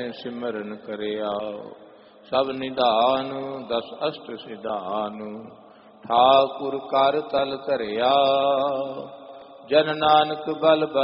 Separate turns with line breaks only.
ਸਿਮਰਨ ਕਰਿਆ। ਸਭ ਨਿਧਾਨ ਦਸ ਅਸ਼ਟ ਸਿਧਾਨ, ਠਾਕੁਰ ਕਰ ਤਲ ਧਰਿਆ। ਜਨ ਨਾਨਕ ਬਲ